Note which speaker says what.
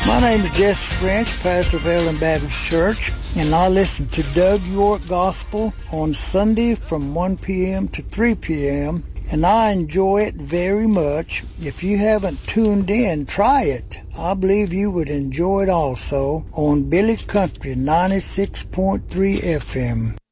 Speaker 1: My name is Jesse French, pastor of Ellen Baptist Church, and I listen to Doug York Gospel on Sunday from 1 p.m. to 3 p.m., and I enjoy it very much. If you haven't tuned in, try it. I believe you would enjoy it also on Billy Country 96.3 FM.